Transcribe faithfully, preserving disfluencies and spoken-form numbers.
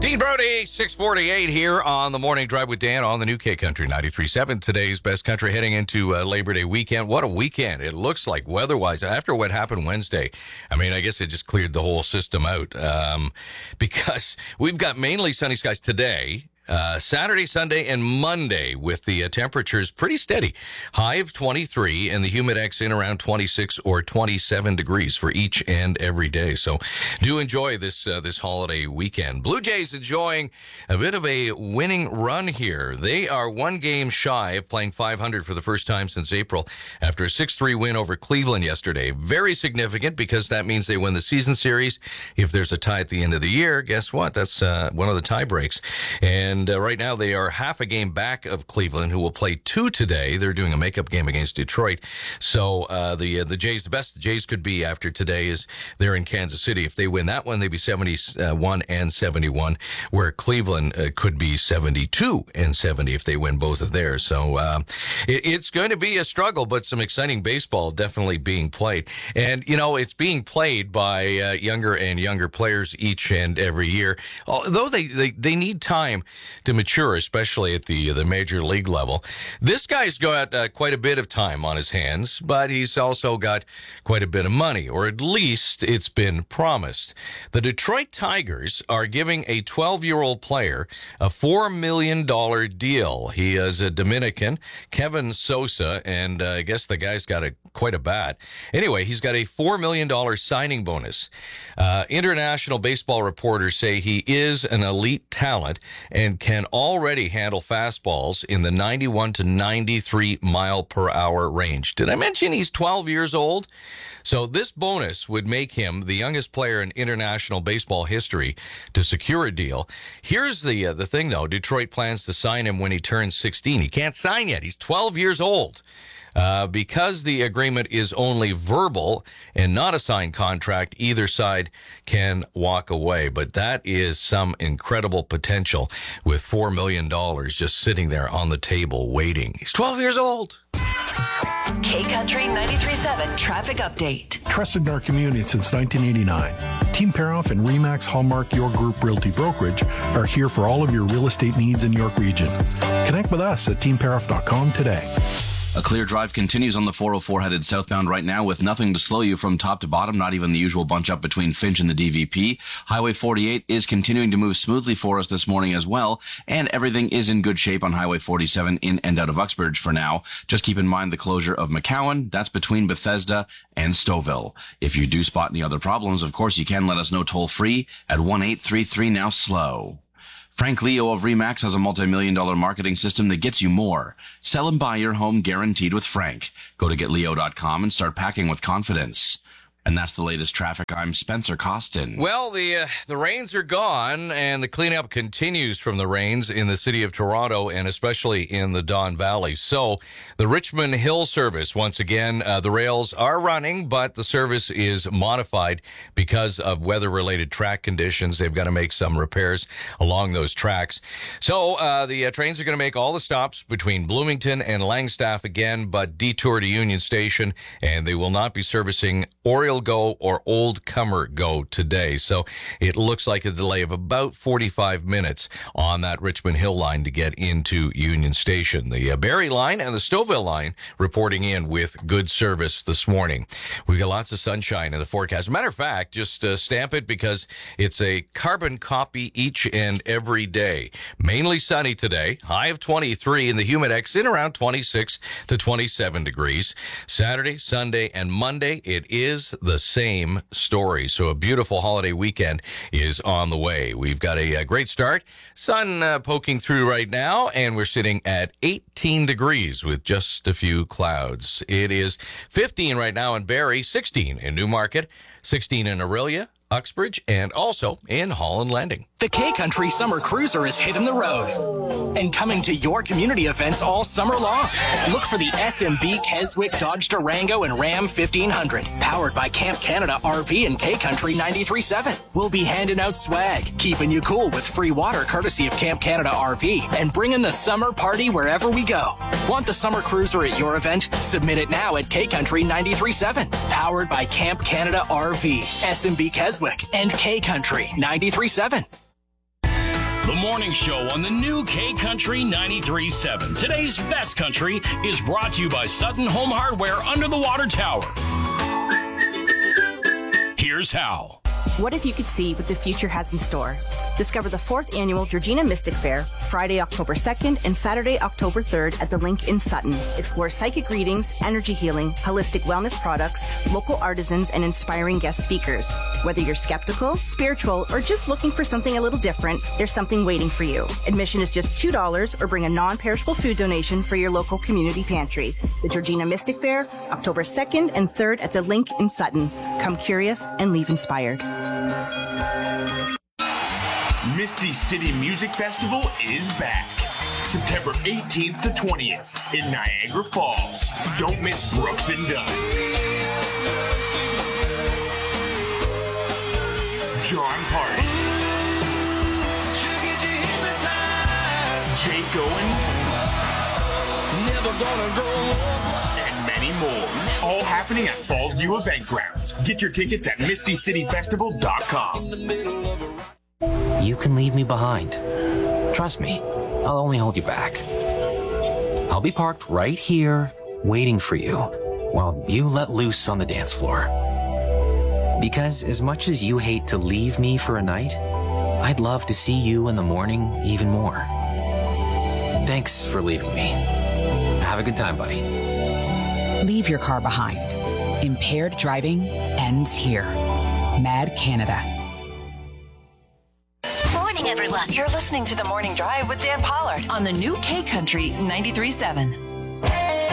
Dean Brody, six forty-eight here on the Morning Drive with Dan on the new K Country ninety-three point seven. Today's best country heading into uh, Labor Day weekend. What a weekend it looks like weather-wise. After what happened Wednesday, I mean, I guess it just cleared the whole system out um, because we've got mainly sunny skies today. Uh, Saturday, Sunday, and Monday with the uh, temperatures pretty steady. High of twenty-three and the humidex in around twenty-six or twenty-seven degrees for each and every day. So do enjoy this uh, this holiday weekend. Blue Jays enjoying a bit of a winning run here. They are one game shy of playing five hundred for the first time since April after a six three win over Cleveland yesterday. Very significant because that means they win the season series. If there's a tie at the end of the year, guess what? That's uh, one of the tie breaks. And And uh, right now they are half a game back of Cleveland, who will play two today. They're doing a makeup game against Detroit. So uh, the uh, the Jays, the best the Jays could be after today is they're in Kansas City. If they win that one, they'd be seventy-one and seventy-one, where Cleveland uh, could be seventy-two and seventy if they win both of theirs. So uh, it, it's going to be a struggle, but some exciting baseball definitely being played. And, you know, it's being played by uh, younger and younger players each and every year, although they, they, they need time to mature, especially at the the major league level. This guy's got uh, quite a bit of time on his hands, but he's also got quite a bit of money, or at least it's been promised. The Detroit Tigers are giving a twelve-year-old player a four million dollars deal. He is a Dominican, Kevin Sosa, and uh, I guess the guy's got a quite a bat. Anyway, he's got a four million dollars signing bonus. Uh, international baseball reporters say he is an elite talent and can already handle fastballs in the ninety-one to ninety-three mile per hour range. Did I mention he's twelve years old? So this bonus would make him the youngest player in international baseball history to secure a deal. Here's the uh, the thing, though. Detroit plans to sign him when he turns sixteen. He can't sign yet. He's twelve years old. Uh, because the agreement is only verbal and not a signed contract, either side can walk away. But that is some incredible potential with four million dollars just sitting there on the table waiting. He's twelve years old. K Country ninety-three point seven traffic update. Trusted in our community since nineteen eighty-nine. Team Paroff and Remax Hallmark York Group Realty Brokerage are here for all of your real estate needs in York Region. Connect with us at team paroff dot com today. A clear drive continues on the four oh four headed southbound right now with nothing to slow you from top to bottom, not even the usual bunch up between Finch and the D V P. Highway forty-eight is continuing to move smoothly for us this morning as well, and everything is in good shape on Highway forty-seven in and out of Uxbridge for now. Just keep in mind the closure of McCowan, that's between Bethesda and Stouffville. If you do spot any other problems, of course you can let us know toll free at one eight three three now slow. Frank Leo of Remax has a multi-million dollar marketing system that gets you more. Sell and buy your home guaranteed with Frank. Go to get leo dot com and start packing with confidence. And that's the latest traffic. I'm Spencer Costin. Well, the uh, the rains are gone, and the cleanup continues from the rains in the city of Toronto and especially in the Don Valley. So the Richmond Hill service, once again, uh, the rails are running, but the service is modified because of weather-related track conditions. They've got to make some repairs along those tracks. So uh, the uh, trains are going to make all the stops between Bloomington and Langstaff again, but detour to Union Station, and they will not be servicing Oriole Go or Old Comer Go today. So it looks like a delay of about forty-five minutes on that Richmond Hill line to get into Union Station. The uh, Barrie line and the Stouffville line reporting in with good service this morning. We've got lots of sunshine in the forecast. As a matter of fact, just uh, stamp it because it's a carbon copy each and every day. Mainly sunny today, high of twenty-three, and the humidex in around twenty-six to twenty-seven degrees. Saturday, Sunday, and Monday, it is the same story. So a beautiful holiday weekend is on the way. We've got a, a great start. Sun uh, poking through right now, and we're sitting at eighteen degrees with just a few clouds. It is fifteen right now in Barrie, sixteen in Newmarket, sixteen in Orillia, Uxbridge, and also in Holland Landing. The K-Country Summer Cruiser is hitting the road and coming to your community events all summer long. Look for the S M B Keswick Dodge Durango and Ram fifteen hundred, powered by Camp Canada R V and K-Country ninety-three point seven. We'll be handing out swag, keeping you cool with free water courtesy of Camp Canada R V, and bringing the summer party wherever we go. Want the Summer Cruiser at your event? Submit it now at K-Country ninety-three point seven, powered by Camp Canada R V, S M B Keswick, and K-Country ninety-three point seven. The morning show on the new K Country ninety-three point seven. Today's best country is brought to you by Sutton Home Hardware under the water tower. Here's how. What if you could see what the future has in store? Discover the fourth annual Georgina Mystic Fair, Friday, October second and Saturday, October third at the Link in Sutton. Explore psychic readings, energy healing, holistic wellness products, local artisans, and inspiring guest speakers. Whether you're skeptical, spiritual, or just looking for something a little different, there's something waiting for you. Admission is just two dollars or bring a non-perishable food donation for your local community pantry. The Georgina Mystic Fair, October second and third at the Link in Sutton. Come curious and leave inspired. Misty City Music Festival is back. September eighteenth to twentieth in Niagara Falls. Don't miss Brooks and Dunn, John Party, Jake Owen, and many more. All happening at Fallsview Event Grounds. Get your tickets at misty city festival dot com. You can leave me behind. Trust me, I'll only hold you back. I'll be parked right here, waiting for you, while you let loose on the dance floor. Because as much as you hate to leave me for a night, I'd love to see you in the morning even more. Thanks for leaving me. Have a good time, buddy. Leave your car behind. Impaired driving ends here. Mad Canada. Morning, everyone. You're listening to The Morning Drive with Dan Pollard on the new K Country ninety-three point seven.